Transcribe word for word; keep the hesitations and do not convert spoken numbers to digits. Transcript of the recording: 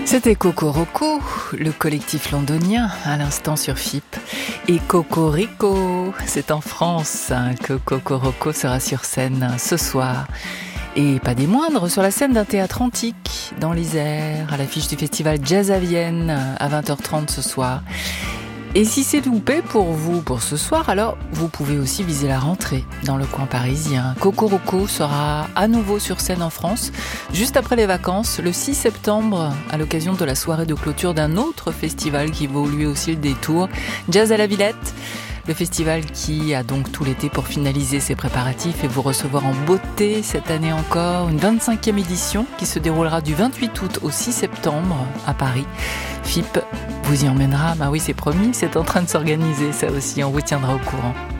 C'était Cocoroco, le collectif londonien, à l'instant sur F I P. Et Cocorico, c'est en France que Cocoroco sera sur scène ce soir. Et pas des moindres, sur la scène d'un théâtre antique, dans l'Isère, à l'affiche du festival Jazz à Vienne, à vingt heures trente ce soir. Et si c'est loupé pour vous pour ce soir, alors vous pouvez aussi viser la rentrée dans le coin parisien. Cocoroco sera à nouveau sur scène en France, juste après les vacances, le six septembre, à l'occasion de la soirée de clôture d'un autre festival qui vaut lui aussi le détour, Jazz à la Villette. Le festival qui a donc tout l'été pour finaliser ses préparatifs et vous recevoir en beauté cette année encore. Une vingt-cinquième édition qui se déroulera du vingt-huit août au six septembre à Paris. F I P vous y emmènera, bah oui c'est promis, c'est en train de s'organiser ça aussi, on vous tiendra au courant.